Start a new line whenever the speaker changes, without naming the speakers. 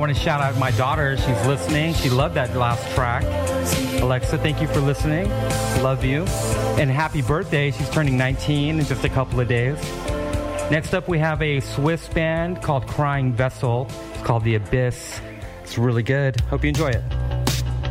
want to shout out my daughter. She's listening. She loved that last track. Alexa, thank you for listening. Love you. And happy birthday. She's turning 19 in just a couple of days. Next up, we have a Swiss band called Crying Vessel. It's called The Abyss. It's really good. Hope you enjoy it.